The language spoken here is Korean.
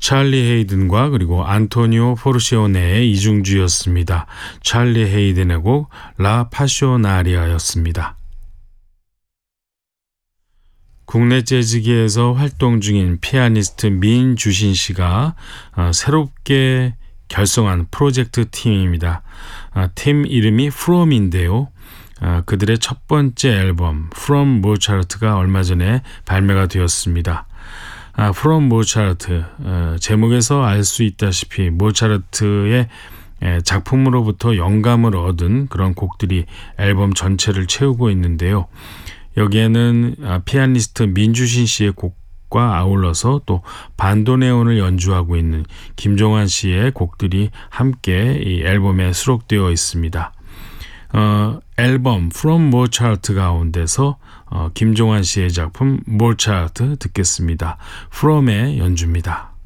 찰리 헤이든과 그리고 안토니오 포르시오네의 이중주였습니다. 찰리 헤이든의 곡 라 파쇼나리아였습니다. 국내 재즈계에서 활동 중인 피아니스트 민주신 씨가 새롭게 결성한 프로젝트 팀입니다. 팀 이름이 From인데요. 그들의 첫 번째 앨범 From Mozart가 얼마 전에 발매가 되었습니다. From Mozart, 제목에서 알 수 있다시피 모차르트의 작품으로부터 영감을 얻은 그런 곡들이 앨범 전체를 채우고 있는데요. 여기에는 피아니스트 민주신 씨의 곡과 아울러서 또 반도네온을 연주하고 있는 김종환 씨의 곡들이 함께 이 앨범에 수록되어 있습니다. 앨범 From Mozart 가운데서 김종환 씨의 작품 Mozart 듣겠습니다. From의 연주입니다.